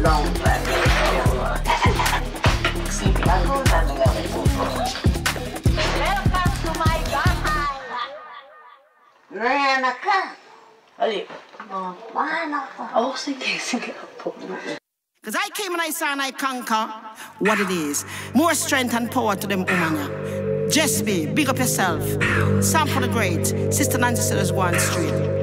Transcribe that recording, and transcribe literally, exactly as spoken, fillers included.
long time. Sige, ako na nangyari po. Welcome to my bahay! Ngayon ka. Ali. Oh, paano ka? Oh, sige, sige po. Because I came and I saw and I conquer what it is. More strength and power to them woman. Just be, big up yourself. Sam for the great. Sister Nancy said there's one straight.